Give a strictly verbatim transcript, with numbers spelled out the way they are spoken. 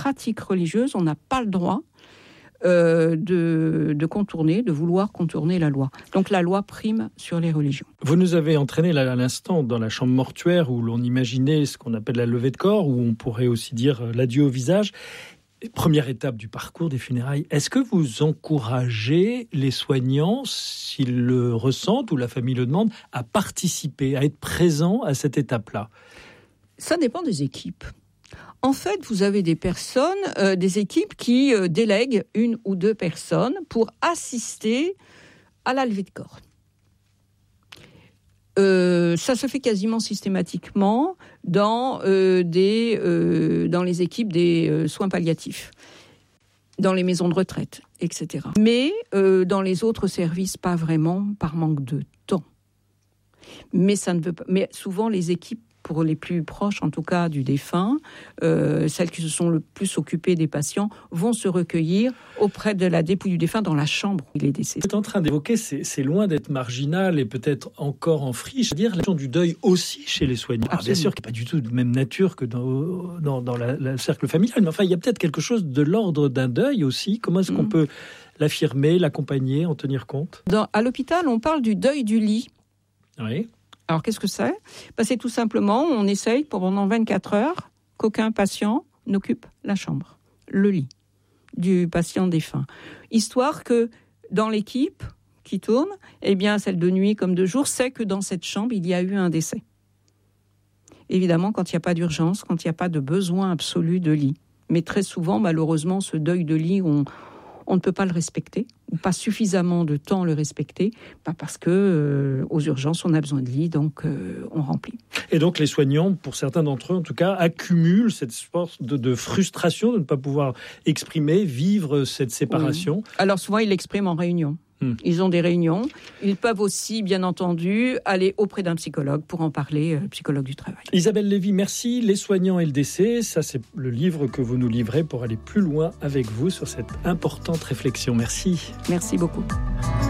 pratique religieuse, on n'a pas le droit euh, de, de contourner, de vouloir contourner la loi. Donc la loi prime sur les religions. Vous nous avez entraîné là, à l'instant dans la chambre mortuaire où l'on imaginait ce qu'on appelle la levée de corps, où on pourrait aussi dire l'adieu au visage. Première étape du parcours des funérailles, est-ce que vous encouragez les soignants, s'ils le ressentent ou la famille le demande, à participer, à être présents à cette étape-là ? Ça dépend des équipes. En fait, vous avez des personnes, euh, des équipes qui euh, délèguent une ou deux personnes pour assister à la levée de corps. Euh, ça se fait quasiment systématiquement dans, euh, des, euh, dans les équipes des euh, soins palliatifs, dans les maisons de retraite, et cetera. Mais euh, dans les autres services, pas vraiment, par manque de temps. Mais, ça ne veut pas, mais souvent, les équipes, pour les plus proches, en tout cas, du défunt, euh, celles qui se sont le plus occupées des patients, vont se recueillir auprès de la dépouille du défunt dans la chambre où il est décédé. Vous êtes en train d'évoquer, c'est, c'est loin d'être marginal et peut-être encore en friche, c'est-à-dire la question du deuil aussi chez les soignants. Alors, bien sûr, qui n'est pas du tout de même nature que dans, dans, dans la, la cercle familial, mais enfin, il y a peut-être quelque chose de l'ordre d'un deuil aussi. Comment est-ce mmh. qu'on peut l'affirmer, l'accompagner, en tenir compte ? Dans, À l'hôpital, on parle du deuil du lit. Oui. Alors, qu'est-ce que c'est ? Ben, c'est tout simplement, on essaye pendant vingt-quatre heures qu'aucun patient n'occupe la chambre, le lit du patient défunt. Histoire que dans l'équipe qui tourne, eh bien, celle de nuit comme de jour, sait que dans cette chambre, il y a eu un décès. Évidemment, quand il n'y a pas d'urgence, quand il n'y a pas de besoin absolu de lit. Mais très souvent, malheureusement, ce deuil de lit, on... on ne peut pas le respecter, ou pas suffisamment de temps le respecter, bah parce que euh, aux urgences, on a besoin de lit, donc euh, on remplit. Et donc les soignants, pour certains d'entre eux en tout cas, accumulent cette sorte de, de frustration de ne pas pouvoir exprimer, vivre cette séparation. Oui. Alors souvent, ils l'expriment en réunion. Hmm. Ils ont des réunions. Ils peuvent aussi, bien entendu, aller auprès d'un psychologue pour en parler, euh, psychologue du travail. Isabelle Lévy, merci. Les soignants et le décès, ça c'est le livre que vous nous livrez pour aller plus loin avec vous sur cette importante réflexion. Merci. Merci beaucoup.